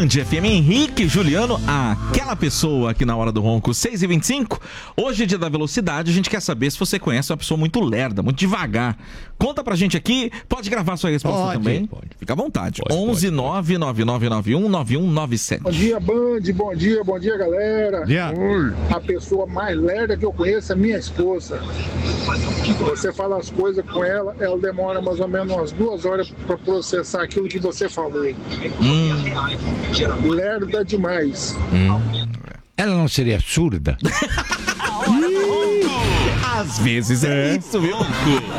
Band FM, Henrique, Juliano, aquela pessoa aqui na hora do ronco, 6h25. Hoje é dia da velocidade, a gente quer saber se você conhece uma pessoa muito lerda, muito devagar. Conta pra gente aqui, pode gravar sua resposta também. Pode. Fica à vontade. 11-99991-9197. Bom dia, Band, bom dia, galera. A pessoa mais lerda que eu conheço é minha esposa. Você fala as coisas com ela, ela demora mais ou menos umas 2 horas pra processar aquilo que você falou. Lerda demais. Ela não seria surda? Às vezes é isso, viu?